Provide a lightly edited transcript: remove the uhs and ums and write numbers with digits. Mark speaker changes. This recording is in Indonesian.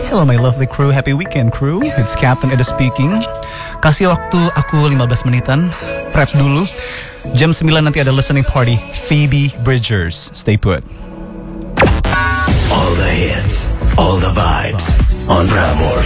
Speaker 1: Hello my lovely crew, happy weekend crew. It's Captain Edo speaking. Kasih waktu aku 15 menitan, prep dulu. Jam 9 nanti ada listening party, Phoebe Bridgers. Stay put.
Speaker 2: All the hits, all the vibes on Prambors.